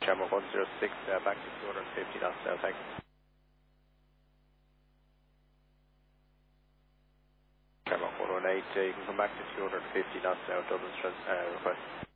Channel 106, back to 250 knots now, thanks. Channel 118, you can come back to 250 knots now, Dublin's request.